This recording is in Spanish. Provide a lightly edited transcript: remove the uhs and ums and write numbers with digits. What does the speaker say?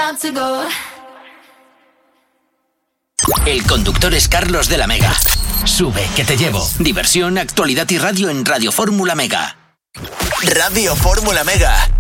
about to go. El conductor es Carlos de la Mega. Sube, que te llevo. Diversión, actualidad y radio en Radio Fórmula Mega. Radio Fórmula Mega.